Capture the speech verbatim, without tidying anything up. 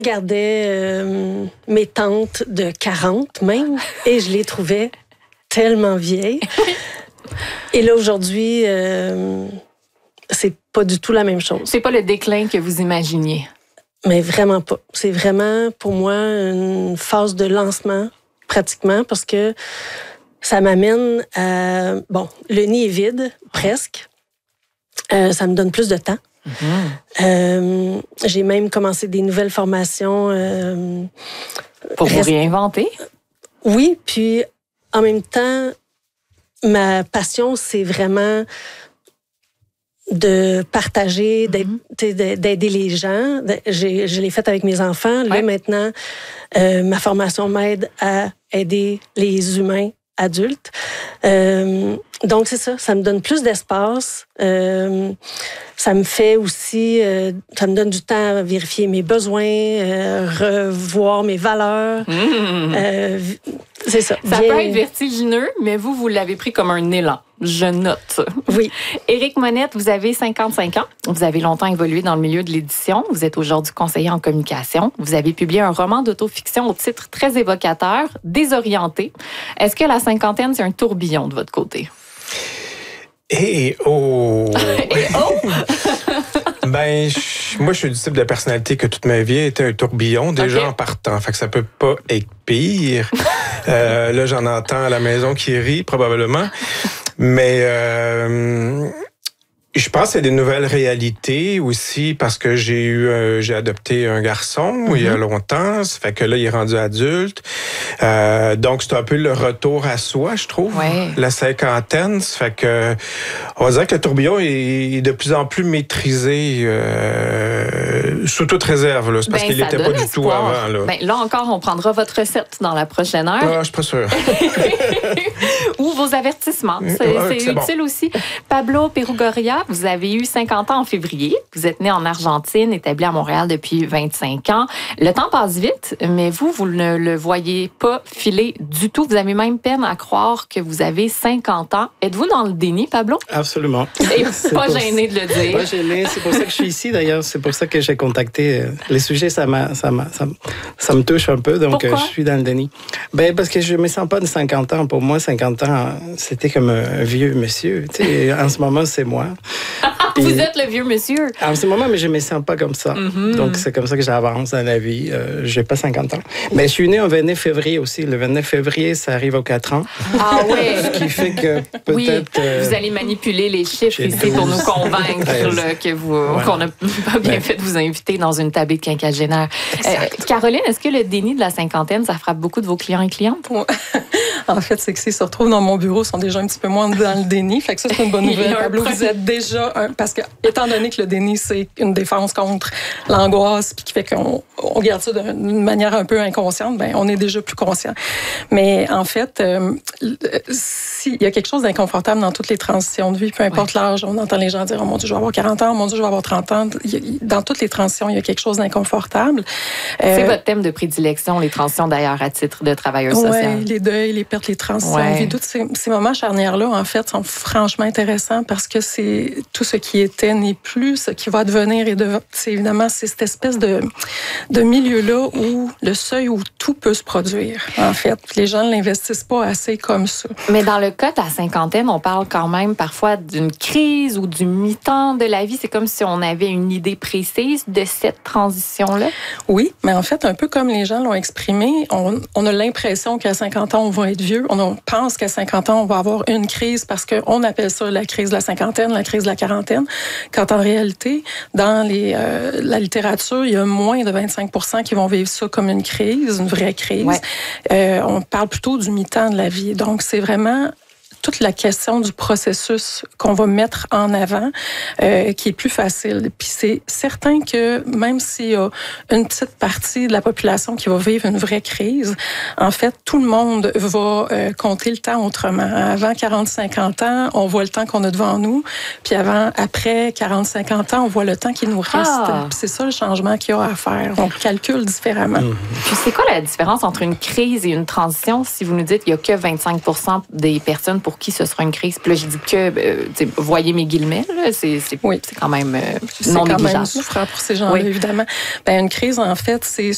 regardais euh, mes tantes de quarante même et je les trouvais tellement vieilles. Et là, aujourd'hui, euh, c'est pas du tout la même chose. C'est pas le déclin que vous imaginiez? Mais vraiment pas. C'est vraiment, pour moi, une phase de lancement, pratiquement, parce que ça m'amène à... Bon, le nid est vide, presque. Euh, ça me donne plus de temps. Mm-hmm. Euh, j'ai même commencé des nouvelles formations. Euh, Pour vous rest... réinventer? Oui, puis en même temps, ma passion, c'est vraiment de partager, mm-hmm. d'aider les gens. J'ai, je l'ai fait avec mes enfants. Là, ouais. Maintenant, euh, ma formation m'aide à aider les humains adultes. Euh, donc, c'est ça. Ça me donne plus d'espace. Euh, ça me fait aussi... Euh, ça me donne du temps à vérifier mes besoins, euh, revoir mes valeurs. Mmh. Euh, c'est ça. Ça Bien... peut être vertigineux, mais vous, vous l'avez pris comme un élan. Je note. Oui. Éric Monette, vous avez cinquante-cinq ans. Vous avez longtemps évolué dans le milieu de l'édition. Vous êtes aujourd'hui conseiller en communication. Vous avez publié un roman d'autofiction au titre très évocateur, Désorienté. Est-ce que la cinquantaine, c'est un tourbillon de votre côté? Et oh! Et oh! Ben, je, moi, je suis du type de personnalité que toute ma vie a été un tourbillon, déjà okay. en partant. Fait que ça peut pas être pire. euh, là, j'en entends à la maison qui rit, probablement. Mais euh, je pense que c'est des nouvelles réalités aussi parce que j'ai eu, euh, j'ai adopté un garçon mm-hmm. il y a longtemps. Ça fait que là, il est rendu adulte. Euh, donc, c'est un peu le retour à soi, je trouve. Ouais. La cinquantaine. Ça fait que, on va dire que le tourbillon est de plus en plus maîtrisé, euh, sous toute réserve. Là. C'est parce ben, qu'il n'était pas du tout avant. Là. Ben, là encore, on prendra votre recette dans la prochaine heure. Ah, je suis pas sûr. Ou vos avertissements. C'est, ah, c'est, c'est utile bon. Aussi. Pablo Perugoria, vous avez eu cinquante ans en février. Vous êtes né en Argentine, établi à Montréal depuis vingt-cinq ans. Le temps passe vite, mais vous, vous ne le voyez pas filer du tout. Vous avez même peine à croire que vous avez cinquante ans. Êtes-vous dans le déni, Pablo? Absolument. Et pas gêné de le dire. Pas gêné. C'est pour ça que je suis ici, d'ailleurs. C'est pour ça que j'ai contacté. Les sujets, ça, m'a, ça, m'a, ça, ça me touche un peu, donc Pourquoi? Je suis dans le déni. Ben, parce que je me sens pas de cinquante ans. Pour moi, cinquante ans, c'était comme un vieux monsieur. Tu sais, en ce moment, c'est moi. Vous Et, êtes le vieux monsieur. En ce moment, mais je me sens pas comme ça. Mm-hmm. Donc, c'est comme ça que j'avance dans la vie. Euh, j'ai pas cinquante ans. Mais je suis né le vingt-neuf février aussi. Le vingt-neuf février, ça arrive aux quatre ans. Ah oui. Ce qui fait que peut-être... Oui, euh, vous allez manipuler les chiffres ici douze, pour nous convaincre là, que vous, ouais. qu'on n'a pas bien ouais. fait de vous inviter dans une tablée quinquagénaire. Euh, Caroline, est-ce que le déni de la cinquantaine, ça frappe beaucoup de vos clients et clientes? Ouais. En fait, c'est que s'ils se retrouvent dans mon bureau, ils sont déjà un petit peu moins dans le déni. Fait que ça, c'est une bonne nouvelle. Pablo, vous êtes déjà... Un, parce que, étant donné que le déni, c'est une défense contre l'angoisse, puis qui fait qu'on on garde ça d'une manière un peu inconsciente, ben on est déjà plus conscient. Mais en fait, euh, s'il y a quelque chose d'inconfortable dans toutes les transitions de vie, peu importe ouais. l'âge, on entend les gens dire « Oh mon Dieu, je vais avoir quarante ans, oh mon Dieu, je vais avoir trente ans ». Dans toutes les transitions, il y a quelque chose d'inconfortable. C'est euh, votre thème de prédilection, les transitions d'ailleurs, à titre de travailleuse sociale. Oui, les deuils, les pertes, les transitions ouais. de vie. Tous ces, ces moments charnières-là, en fait, sont franchement intéressants parce que c'est tout ce qui était n'est plus, ce qui va devenir. Et de, c'est évidemment, c'est cette espèce de, de milieu-là où le seuil où tout peut se produire, en fait. Les gens ne l'investissent pas assez comme ça. Mais dans le cas de la cinquantaine, on parle quand même parfois d'une crise ou du mi-temps de la vie. C'est comme si on avait une idée précise de cette transition-là. Oui, mais en fait, un peu comme les gens l'ont exprimé, on, on a l'impression qu'à cinquante ans, on va être vieux. On pense qu'à cinquante ans, on va avoir une crise parce qu'on appelle ça la crise de la cinquantaine, la crise de la quarantaine, quand en réalité, dans les, euh, la littérature, il y a moins de vingt-cinq pour cent qui vont vivre ça comme une crise, une vraie crise. Ouais. Euh, on parle plutôt du mi-temps de la vie. Donc, c'est vraiment toute la question du processus qu'on va mettre en avant euh, qui est plus facile. Puis c'est certain que même s'il y a une petite partie de la population qui va vivre une vraie crise, en fait, tout le monde va euh, compter le temps autrement. Avant quarante cinquante ans, on voit le temps qu'on a devant nous, puis avant, après quarante cinquante ans, on voit le temps qui nous reste. Ah. Puis c'est ça le changement qu'il y a à faire. On calcule différemment. Mmh. Puis c'est quoi la différence entre une crise et une transition? Si vous nous dites qu'il n'y a que vingt-cinq pour cent des personnes pour qui ce sera une crise. Puis là, je dis que, euh, voyez mes guillemets, là, c'est, c'est, oui. c'est quand même euh, c'est non quand négligeable. Même souffrant pour ces gens-là, oui. évidemment. Ben, une crise, en fait, c'est